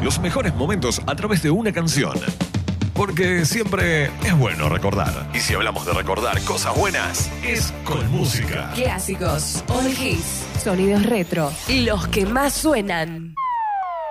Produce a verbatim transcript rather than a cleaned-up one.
los mejores momentos a través de una canción. Porque siempre es bueno recordar. Y si hablamos de recordar cosas buenas, es con música. Clásicos, old hits, sonidos retro, los que más suenan.